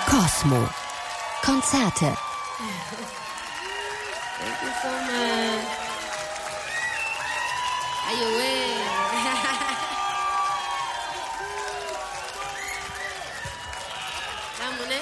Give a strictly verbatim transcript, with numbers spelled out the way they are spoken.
Cosmo. Konzerte. Thank you so much. Ayo, Vamos,